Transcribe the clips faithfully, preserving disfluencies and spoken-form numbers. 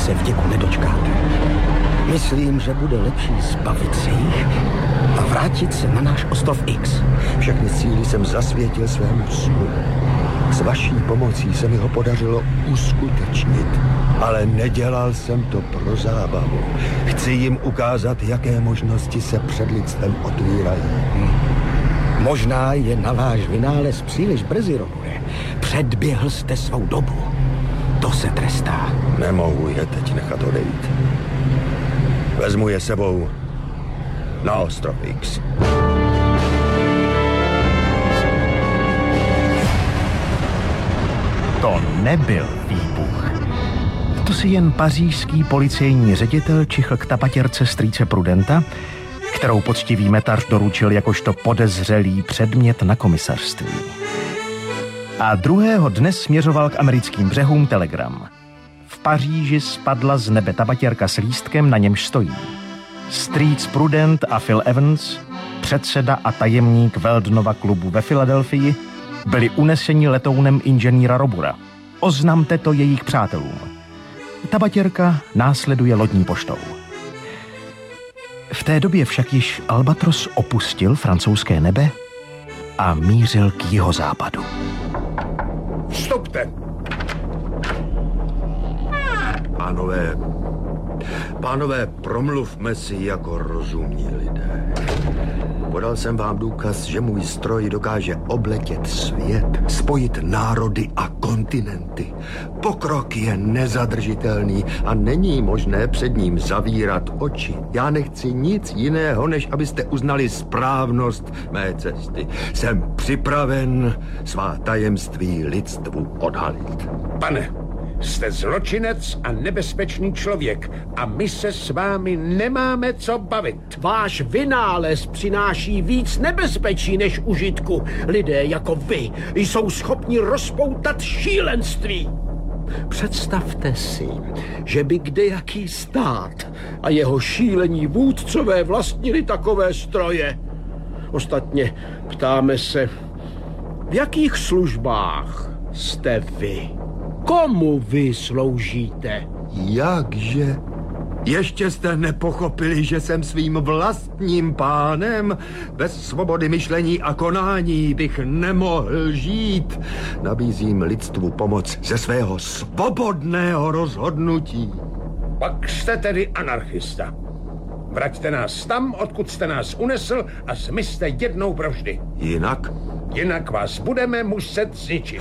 se vděku nedočkáte. Myslím, že bude lepší zbavit se jich a vrátit se na náš ostrov X. Všechny cíly jsem zasvětil svému snu. S vaší pomocí se mi ho podařilo uskutečnit. Ale nedělal jsem to pro zábavu. Chci jim ukázat, jaké možnosti se před lidstvem otvírají. Hmm. Možná je na váš vynález příliš brzy, Robure. Předběhl jste svou dobu. To se trestá. Nemohu je teď nechat odejít. Vezmu je sebou na ostrov X. To nebyl výbuch. To si jen pařížský policejní ředitel čichl k tabatěrce strýce Prudenta, kterou poctivý metař doručil jakožto podezřelý předmět na komisařství. A druhého dne směřoval k americkým břehům telegram. V Paříži spadla z nebe tabatěrka s lístkem, na němž stojí strýc Prudent a Phil Evans, předseda a tajemník Weldnova klubu ve Filadelfii, byli uneseni letounem inženýra Robura. Oznamte to jejich přátelům. Tabatěrka následuje lodní poštou. V té době však již Albatros opustil francouzské nebe a mířil k jihozápadu. Vstupte! Pánové, pánové, promluvme si jako rozumní lidé. Podal jsem vám důkaz, že můj stroj dokáže obletět svět, spojit národy a kontinenty. Pokrok je nezadržitelný a není možné před ním zavírat oči. Já nechci nic jiného, než abyste uznali správnost mé cesty. Jsem připraven svá tajemství lidstvu odhalit. Pane, jste zločinec a nebezpečný člověk a my se s vámi nemáme co bavit. Váš vynález přináší víc nebezpečí než užitku. Lidé jako vy jsou schopni rozpoutat šílenství. Představte si, že by kdejaký stát a jeho šílení vůdcové vlastnili takové stroje. Ostatně ptáme se, v jakých službách jste vy? Komu vy sloužíte? Jakže? Ještě jste nepochopili, že jsem svým vlastním pánem? Bez svobody myšlení a konání bych nemohl žít. Nabízím lidstvu pomoc ze svého svobodného rozhodnutí. Pak jste tedy anarchista. Vraťte nás tam, odkud jste nás unesl a zmizte jednou provždy. Jinak? Jinak vás budeme muset zničit.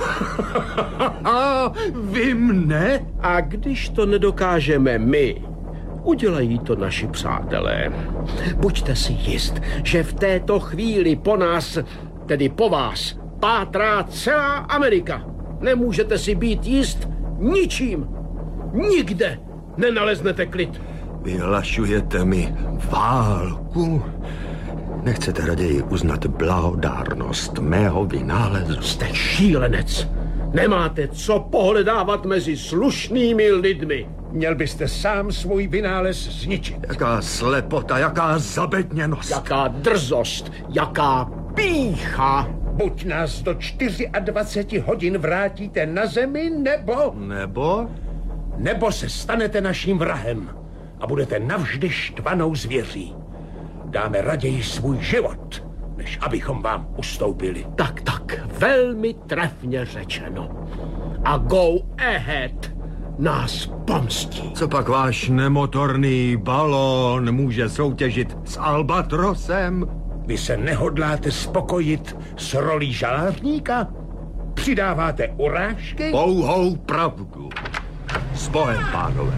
Vy mne? A když to nedokážeme my, udělají to naši přátelé. Buďte si jist, že v této chvíli po nás, tedy po vás, pátrá celá Amerika. Nemůžete si být jist ničím. Nikde nenaleznete klid. Vyhlašujete mi válku? Nechcete raději uznat blahodárnost mého vynálezu? Jste šílenec. Nemáte co pohledávat mezi slušnými lidmi. Měl byste sám svůj vynález zničit. Jaká slepota, jaká zabedněnost. Jaká drzost, jaká pýcha. Buď nás do dvacet čtyři hodin vrátíte na zemi, nebo... Nebo? Nebo se stanete naším vrahem a budete navždy štvanou zvěří. Dáme raději svůj život, než abychom vám ustoupili. Tak, tak, velmi trefně řečeno. A go ahead nás pomstí. Co pak váš nemotorný balón může soutěžit s Albatrosem? Vy se nehodláte spokojit s rolí žalářníka? Přidáváte urážky? Pouhou pravdu. S Bohem, pánové.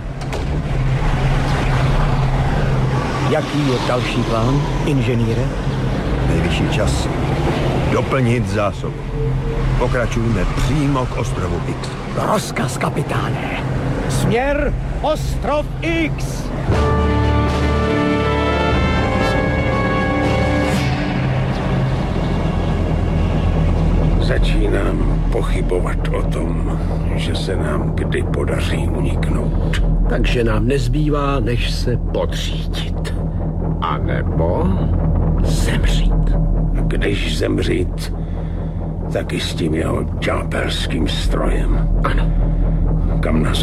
Jaký je další plán, inženýre? Nejvyšší čas doplnit zásobu. Pokračujeme přímo k ostrovu X. Rozkaz, kapitáne. Směr ostrov X. Začínám pochybovat o tom, že se nám kdy podaří uniknout. Takže nám nezbývá, než se podřídit. A nebo zemřít. A když zemřít, taky s tím jeho ďábelským strojem. Ano. Kam nás